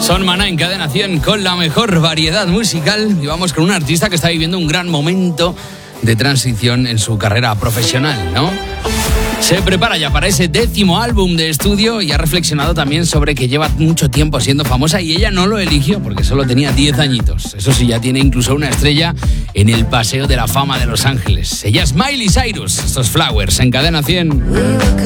Son Maná en Cadena 100 con la mejor variedad musical. Y vamos con un artista que está viviendo un gran momento de transición en su carrera profesional, ¿no? Se prepara ya para ese 10º álbum de estudio y ha reflexionado también sobre que lleva mucho tiempo siendo famosa y ella no lo eligió porque solo tenía 10 añitos. Eso sí, ya tiene incluso una estrella en el Paseo de la Fama de Los Ángeles. Ella es Miley Cyrus. Estos Flowers en Cadena 100.